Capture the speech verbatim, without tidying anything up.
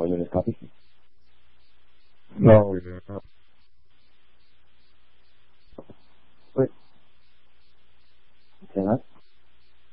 ne laisse pas ici. Non, oui. euh, Oui. C'est vrai.